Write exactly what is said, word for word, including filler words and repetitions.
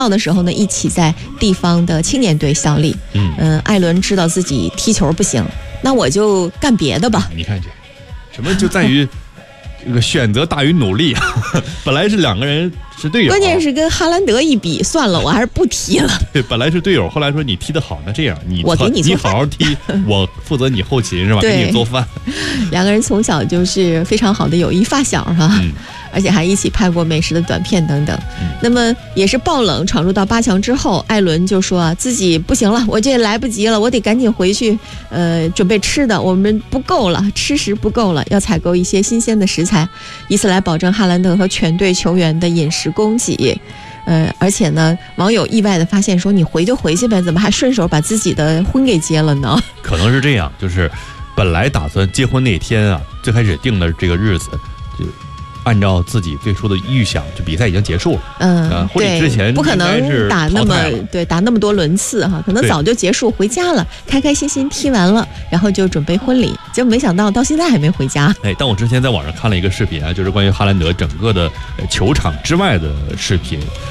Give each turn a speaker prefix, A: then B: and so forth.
A: 的时候呢，一起在地方的青年队效力。嗯、呃，艾伦知道自己踢球不行，那我就干别的吧。
B: 你看这，什么就在于这个选择大于努力啊！本来是两个人是队友，
A: 关键是跟哈兰德一比，算了，我还是不踢了。
B: 对，本来是队友，后来说你踢得好，那这样你
A: 我给你
B: 你好好踢，我负责你后勤是吧？给你做饭。
A: 两个人从小就是非常好的友谊发小哈。嗯，而且还一起拍过美食的短片等等。嗯、那么也是爆冷闯入到八强之后，艾伦就说啊，自己不行了，我这来不及了，我得赶紧回去，呃，准备吃的，我们不够了，吃食不够了，要采购一些新鲜的食材，以此来保证哈兰德和全队球员的饮食供给。呃，而且呢，网友意外的发现说，你回就回去呗，怎么还顺手把自己的婚给结了呢？
B: 可能是这样，就是本来打算结婚那天啊，最开始定的这个日子就按照自己最初的预想，就比赛已经结束了。嗯，呃、婚礼之前
A: 不可能打那么对打那么多轮次哈，可能早就结束回家了，开开心心踢完了，然后就准备婚礼。结果没想到到现在还没回家。
B: 哎，但我之前在网上看了一个视频啊，就是关于哈兰德整个的球场之外的视频。